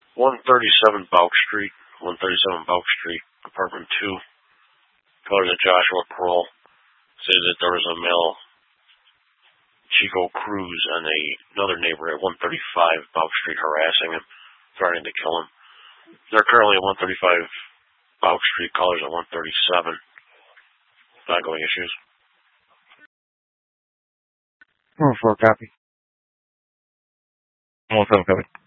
137 Bouck Street, apartment 2. Caller to Joshua Pearl says that there was a male Chico Cruz and another neighbor at 135 Bouck Street harassing him, threatening to kill him. They're currently at 135 Bouck Street, callers at 137. Ongoing issues. 104 copy. 107 copy.